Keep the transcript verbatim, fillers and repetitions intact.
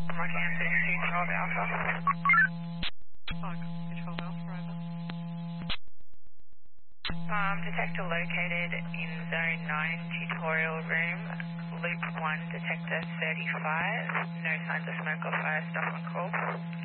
Rocky Answer two twelve Alpha. Park, twelve Alpha, over. Um, detector located in Zone nine tutorial room, Loop one, detector thirty-five. No signs of smoke or fire, stop on call.